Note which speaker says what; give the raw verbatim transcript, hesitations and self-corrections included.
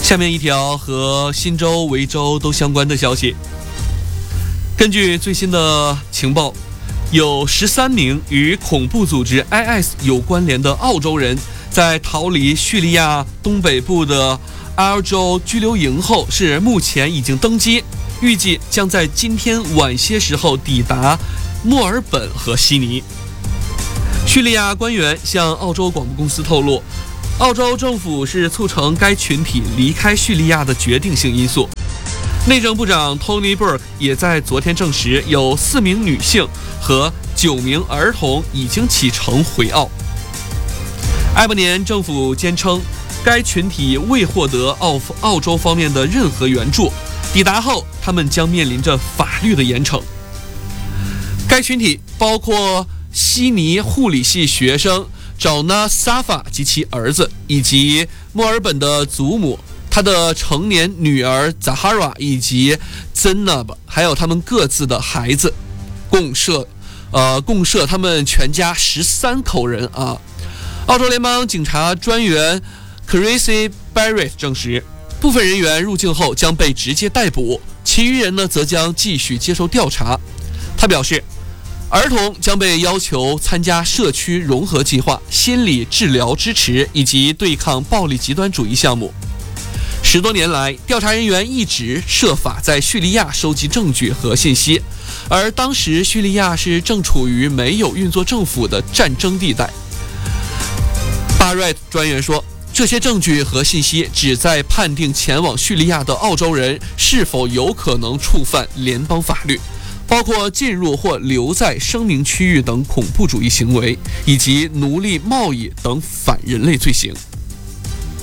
Speaker 1: 下面一条和新州、维州都相关的消息。根据最新的情报，有十三名与恐怖组织 I S 有关联的澳洲人，在逃离叙利亚东北部的阿尔州拘留营后，是目前已经登机，预计将在今天晚些时候抵达墨尔本和悉尼。叙利亚官员向澳洲广播公司透露，澳洲政府是促成该群体离开叙利亚的决定性因素。内政部长 Tony Burke 也在昨天证实，有四名女性和九名儿童已经启程回澳。埃伯年政府坚称，该群体未获得澳澳洲方面的任何援助，抵达后他们将面临着法律的严惩。该群体包括悉尼护理系学生找纳萨法及其儿子，以及墨尔本的祖母，他的成年女儿 Zahara 以及 Zainab， 还有他们各自的孩子，共设呃共设他们全家十三口人啊。澳洲联邦警察专员 Chrissy Barrett 证实，部分人员入境后将被直接逮捕，其余人呢则将继续接受调查。他表示，儿童将被要求参加社区融合计划、心理治疗支持以及对抗暴力极端主义项目。十多年来，调查人员一直设法在叙利亚收集证据和信息，而当时叙利亚是正处于没有运作政府的战争地带。巴瑞特专员说，这些证据和信息旨在判定前往叙利亚的澳洲人是否有可能触犯联邦法律，包括进入或留在声明区域等恐怖主义行为，以及奴隶贸易等反人类罪行。